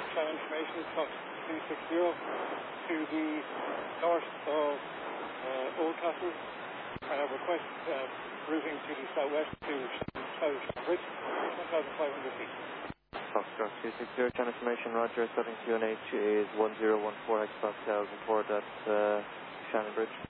channel information, Fox 360 to the north of Old Castle, and I request routing to the southwest to South Bridge, 1,500 feet. Foxtrot 260, channel information, roger, setting QNH is 1014 hectopascals and 4 at Shannon Bridge.